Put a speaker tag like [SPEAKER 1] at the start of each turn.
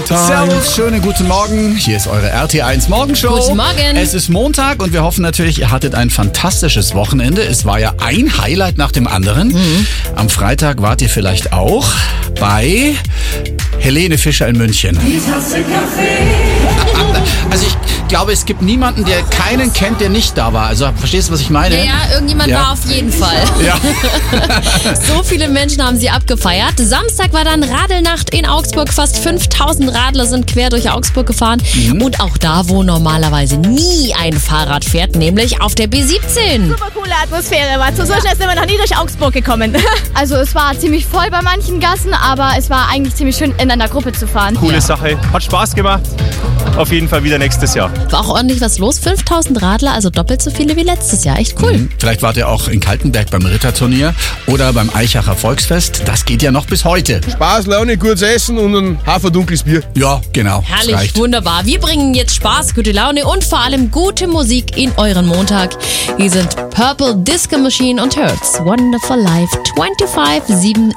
[SPEAKER 1] Servus, schönen guten Morgen. Hier ist eure RT1 Morgenshow.
[SPEAKER 2] Guten Morgen.
[SPEAKER 1] Es ist Montag und wir hoffen natürlich, ihr hattet ein fantastisches Wochenende. Es war ja ein Highlight nach dem anderen. Am Freitag wart ihr vielleicht auch bei Helene Fischer in München. Also ich glaube, es gibt niemanden, der keinen kennt, der nicht da war. Also verstehst du, was ich meine?
[SPEAKER 2] Ja, irgendjemand war auf jeden Fall.
[SPEAKER 1] Ja.
[SPEAKER 2] So viele Menschen haben sie abgefeiert. Samstag war dann Radelnacht in Augsburg. Fast 5000 Radler sind quer durch Augsburg gefahren. Und auch da, wo normalerweise nie ein Fahrrad fährt, nämlich auf der B17.
[SPEAKER 3] Super coole Atmosphäre, war so schnell sind wir noch nie durch Augsburg gekommen. Also es war ziemlich voll bei manchen Gassen, aber es war eigentlich ziemlich schön in einer Gruppe zu fahren.
[SPEAKER 4] Coole Sache, hat Spaß gemacht. Auf jeden Fall wieder nächstes Jahr.
[SPEAKER 2] War auch ordentlich was los. 5000 Radler, also doppelt so viele wie letztes Jahr. Echt cool.
[SPEAKER 1] Vielleicht wart ihr auch in Kaltenberg beim Ritterturnier oder beim Eichacher Volksfest. Das geht ja noch bis heute.
[SPEAKER 5] Spaß, Laune, gutes Essen und ein haferdunkles Bier.
[SPEAKER 1] Ja, genau. Das
[SPEAKER 2] Herrlich,
[SPEAKER 1] reicht.
[SPEAKER 2] wunderbar. Wir bringen jetzt Spaß, gute Laune und vor allem gute Musik in euren Montag. Hier sind Purple Disco Machine und Hurts. Wonderful Life 25/7